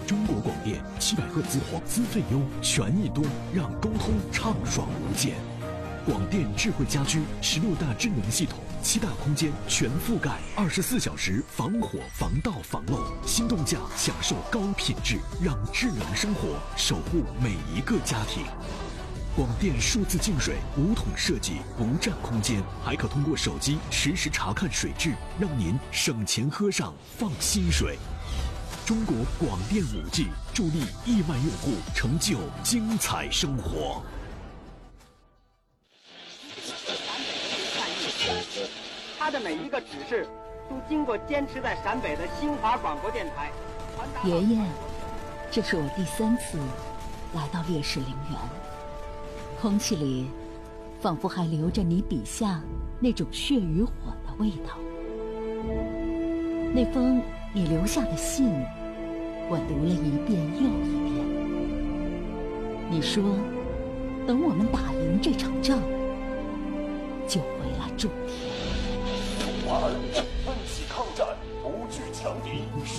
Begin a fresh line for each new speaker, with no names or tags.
中国广电700赫兹黄资费优，权益多，让沟通畅爽无间。广电智慧家居16大智能系统，7大空间全覆盖，24小时防火、防盗、防漏。心动价享受高品质，让智能生活守护每一个家庭。广电数字净水无桶设计，不占空间，还可通过手机实时查看水质，让您省钱喝上放心水。中国广电5G助力亿万用户成就精彩生活。
它的每一个指示都经过坚持在陕北的新华广播电台。
爷爷，这是我第3次来到烈士陵园，空气里仿佛还留着你笔下那种血与火的味道。那封你留下的信，我读了一遍又一遍。你说，等我们打赢这场仗，就回来种田。
中华人奋起抗战，不惧强敌。